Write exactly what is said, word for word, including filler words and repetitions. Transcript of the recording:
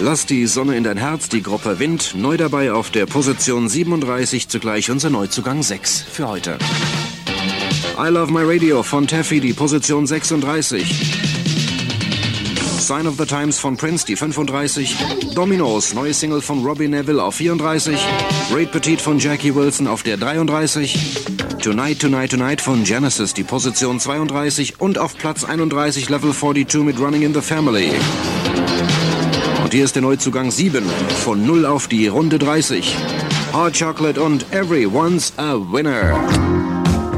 Lass die Sonne in dein Herz, die Gruppe Wind, neu dabei auf der Position siebenunddreißig, zugleich unser Neuzugang sechs für heute. I Love My Radio von Taffy, die Position sechsunddreißig. Sign of the Times von Prince, die fünfunddreißig. Dominoes, neue Single von Robbie Neville auf vierunddreißig. Great Petite von Jackie Wilson auf der dreiunddreißig. Tonight, Tonight, Tonight von Genesis, die Position zweiunddreißig. Und auf Platz einunddreißig Level zweiundvierzig mit Running in the Family. Und hier ist der Neuzugang sieben, von null auf die Runde dreißig. Hard Chocolate und Everyone's a Winner.